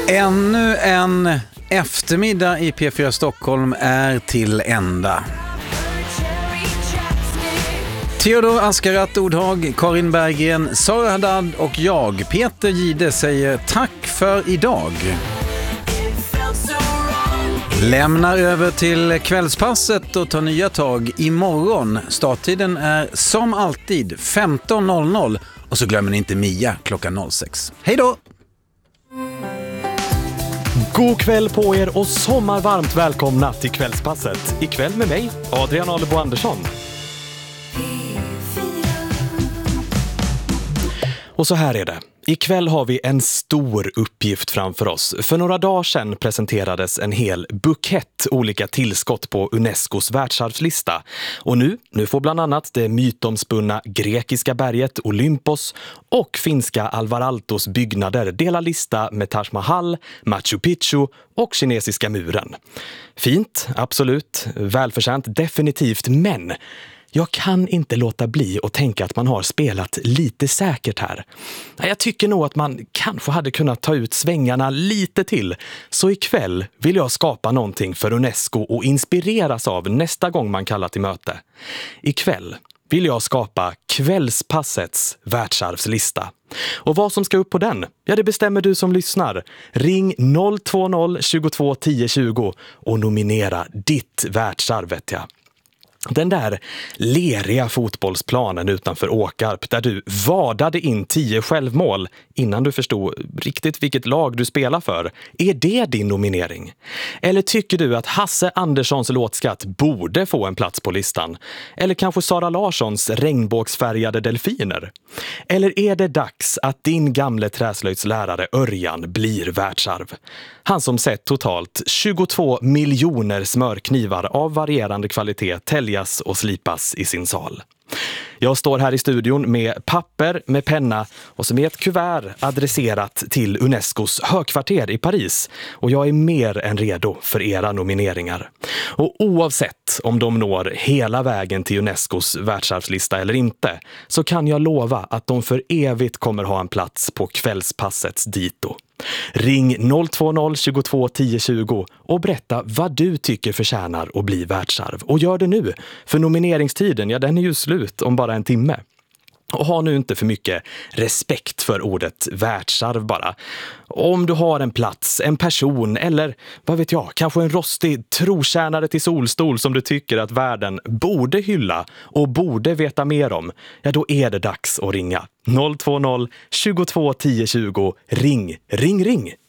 Ännu en eftermiddag i P4 Stockholm är till ända. Theodor Askarat Ordhag, Karin Berggren, Sara Haddad och jag, Peter Gide, säger tack för idag. Lämnar över till kvällspasset och tar nya tag imorgon. Starttiden är som alltid 15.00 och så glömmer ni inte Mia klockan 06. Hej då! God kväll på er och sommarvarmt välkomna till kvällspasset. Ikväll med mig, Adrian Alebo Andersson. Och så här är det. Ikväll har vi en stor uppgift framför oss. För några dagar sedan presenterades en hel bukett olika tillskott på Unescos världsarvslista. Och nu får bland annat det mytomspunna grekiska berget Olympos och finska Alvar Aaltos byggnader dela lista med Taj Mahal, Machu Picchu och kinesiska muren. Fint, absolut, välförtjänt, definitivt, men jag kan inte låta bli att tänka att man har spelat lite säkert här. Jag tycker nog att man kanske hade kunnat ta ut svängarna lite till. Så ikväll vill jag skapa någonting för Unesco och inspireras av nästa gång man kallar till möte. Ikväll vill jag skapa kvällspassets världsarvslista. Och vad som ska upp på den, det bestämmer du som lyssnar. Ring 020 22 10 20 och nominera ditt världsarv, vet jag. Den där leriga fotbollsplanen utanför Åkarp där du vadade in 10 självmål innan du förstod riktigt vilket lag du spelar för. Är det din nominering? Eller tycker du att Hasse Anderssons låtskatt borde få en plats på listan? Eller kanske Sara Larssons regnbågsfärgade delfiner? Eller är det dags att din gamle träslöjdslärare Örjan blir världsarv? Han som sett totalt 22 miljoner smörknivar av varierande kvalitet täljas och slipas i sin sal. Jag står här i studion med papper, med penna och som är ett kuvert adresserat till Unescos högkvarter i Paris. Och jag är mer än redo för era nomineringar. Och oavsett om de når hela vägen till Unescos världsarvslista eller inte, så kan jag lova att de för evigt kommer ha en plats på kvällspassets dito. Ring 020 22 10 20 och berätta vad du tycker förtjänar att bli världsarv. Och gör det nu, för nomineringstiden, den är ju slut om bara en timme. Och ha nu inte för mycket respekt för ordet världsarv bara. Om du har en plats, en person eller, vad vet jag, kanske en rostig trotjänare till solstol som du tycker att världen borde hylla och borde veta mer om, då är det dags att ringa. 020 22 10 20. Ring, ring, ring!